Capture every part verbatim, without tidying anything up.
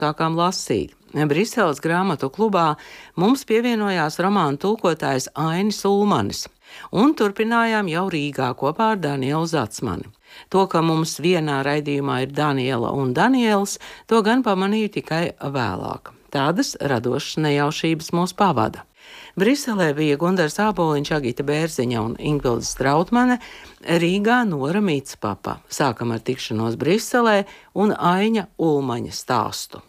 sākām lasīt. Briseles grāmatu klubā mums pievienojās romānu tulkotājs Ainis Ulmanis, un turpinājām jau Rīgā kopā ar Danielu Zatsmani. To, ka mums vienā raidījumā ir Daniela un Daniels, to gan pamanīju tikai vēlāk. Tādas radošas nejaušības mūs pavada. Briselē bija Gundars Āboliņš, Agita Bērziņa un Ingvilde Strautmane, Rīgā Nora Mītspapa. Sākam ar tikšanos Briselē un Aiņa Ulmaņa stāstu.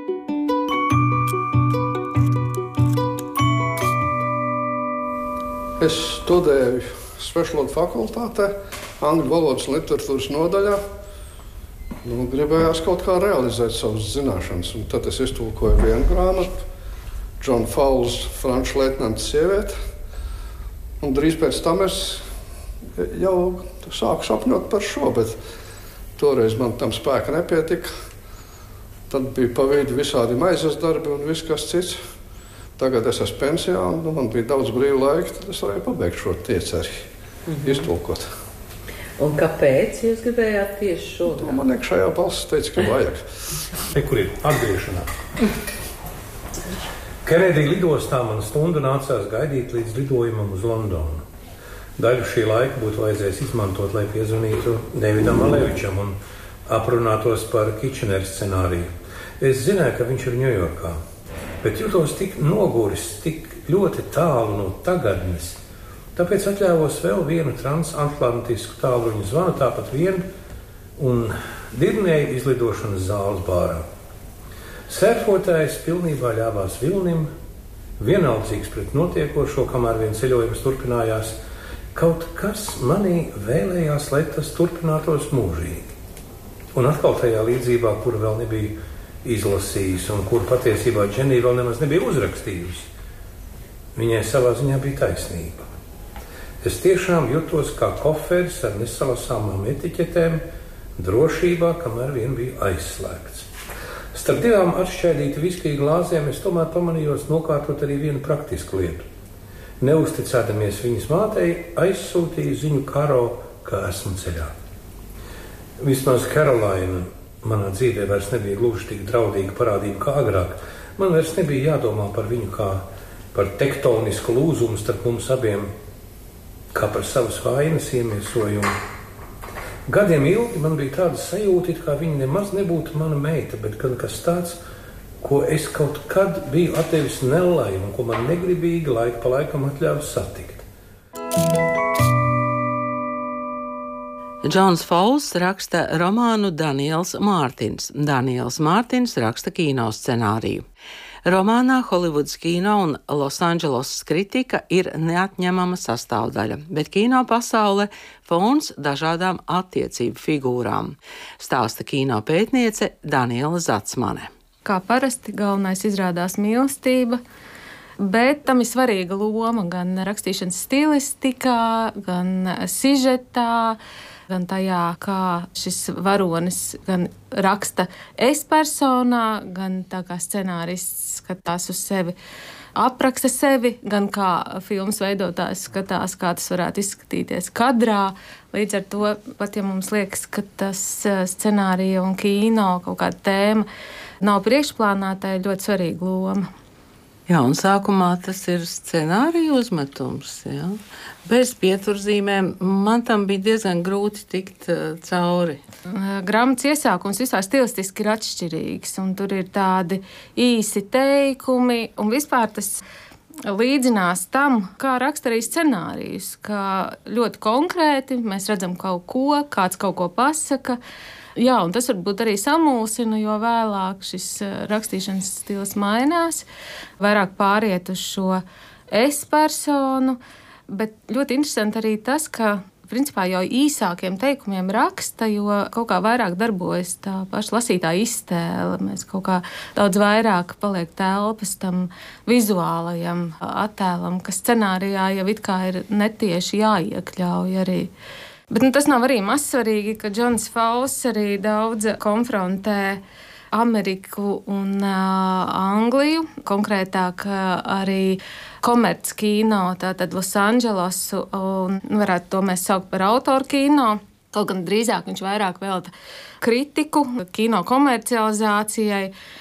Es studēju svešvalodu fakultātē, angļu valodas un literatūras nodaļā. Nu, gribējās kaut kā realizēt savas zināšanas, un tad es iztulkoju vienu grāmatu, John Fowles, franču leitnanta sieviete, un drīz pēc tam es jau sāku sapņot par šo, bet toreiz man tam spēka nepietika. Tad bija pa vidu visādi maizes darbi un viss kas cits. Tagad es esmu pensijā, un man bija daudz brīva laika, tad es varēju pabeigt šo tieceri, mm-hmm. iztulkot. Un kāpēc jūs gribējāt tieši šo? Nu, man iekšējā balss teica, ka vajag. Te, kur ir atgriešanās? Kenedija lidostā man stundu nācās gaidīt līdz lidojumam uz Londonu. Daļu šī laika būtu vajadzējis izmantot, lai piezvanītu Davidam Alevičam un aprunātos par Kitchener scenāriju. Es zināju, ka viņš ir Ņujorkā. Bet jūtos tik noguris, tik ļoti tālu no tagadnes. Tāpēc atļāvos vēl vienu transatlantisku tālruņu zvanu, tāpat vienu, un dirnēju izlidošanas zāles bārā. Sērfotājs pilnībā ļāvās vilnim, vienaldzīgs pret notiekošo, kamēr vien ceļojums turpinājās. Kaut kas manī vēlējās, lai tas turpinātos mūžīgi. Un atkal tajā līdzībā, kura vēl nebija izlasījis un kur patiesībā Dženija vēl nemaz nebija uzrakstījusi. Viņai savā ziņā bija taisnība. Es tiešām jutos kā koferis ar nesalasāmām etiķetēm, drošībā, kamēr vien bija aizslēgts. Starp divām atšķaidīti viskiju glāzēm es tomēr pamanījos nokārtot arī vienu praktisku lietu. Neusticēdamies viņas mātei, aizsūtīju ziņu Karo, ka esmu ceļā. Vismaz Karolaina manā dzīvē vairs nebija gluži tik draudīga parādība kā agrāk. Man vairs nebija jādomā par viņu kā par tektonisku lūzumu starp mums abiem, kā par savas vainas iemiesojumu. Gadiem ilgi man bija tāda sajūta, kā viņa nemaz nebūtu mana meita, bet gan kas tāds, ko es kaut kad biju atdevis Nellai un ko man negribīgi laika pa laikam atļāva satikt. Džons Fowles raksta romānu Daniels Mārtins. Daniels Mārtins raksta kino scenāriju. Romānā Holivudas kino un Losandželosas kritika ir neatņemama sastāvdaļa, bet kino pasaule fons dažādām attiecību figūrām. Stāsta kino pētniece Daniela Zatsmane. Kā parasti galvenais izrādās mīlestība, bet tam ir svarīga loma gan rakstīšanas stilistikā, gan sižetā, gan tajā, kā šis varonis gan raksta es personā, gan tā kā scenārists skatās uz sevi, apraksta sevi, gan kā filmas veidotājs skatās, kā tas varētu izskatīties kadrā. Līdz ar to, pat ja mums liekas, ka tas scenārija un kino kaut kāda tēma nav priekšplānā, tā ir ļoti svarīga loma. Jā, un sākumā tas ir scenārija uzmetums. Jā. Bez pieturzīmēm man tam bija diezgan grūti tikt uh, cauri. Grāmatas iesākums vispār stilistiski ir atšķirīgs, un tur ir tādi īsi teikumi, un vispār tas līdzinās tam, kā raksta arī scenārijus, kā ļoti konkrēti mēs redzam kaut ko, kāds kaut ko pasaka. Jā, un tas varbūt arī samulsina, jo vēlāk šis rakstīšanas stils mainās, vairāk pāriet uz šo es personu, bet ļoti interesanti arī tas, ka principā jau īsākiem teikumiem raksta, jo kaut kā vairāk darbojas tā paša lasītāja iztēle. Mēs kaut kā daudz vairāk paliek telpas tam vizuālajam attēlam, kas scenārijā jau it kā ir netieši jāiekļauj arī. Bet nu, tas nav arī mazsvarīgi, ka Džons Fowles arī daudz konfrontē Ameriku un uh, Angliju, konkrētāk uh, arī komerckino, tātad Losandželosu, un varētu to mēs saukt par autoru kino. Kaut gan drīzāk viņš vairāk velta kritiku, kino komercializācijai.